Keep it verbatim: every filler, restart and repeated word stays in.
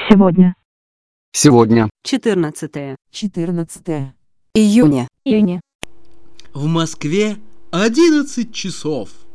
Сегодня. Сегодня. четырнадцатое. четырнадцатое Июня. Июня. В Москве одиннадцать часов.